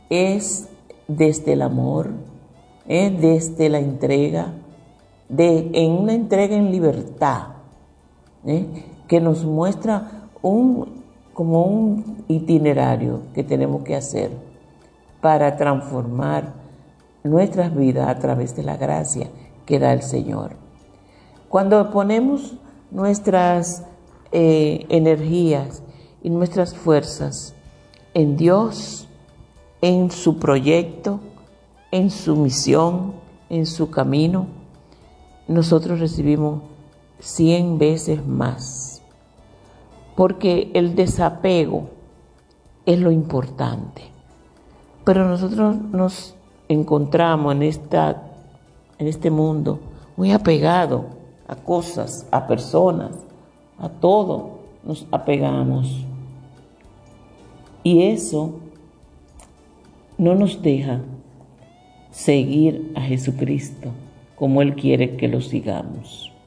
es desde el amor, es desde la entrega, en una entrega en libertad, que nos muestra como un itinerario que tenemos que hacer para transformar nuestras vidas a través de la gracia que da el Señor. Cuando ponemos nuestras energías y nuestras fuerzas en Dios, en su proyecto, en su misión, en su camino, nosotros recibimos 100 veces más. Porque el desapego es lo importante. Pero nosotros nos encontramos en este mundo muy apegados a cosas, a personas, a todo nos apegamos. Y eso no nos deja seguir a Jesucristo como Él quiere que lo sigamos.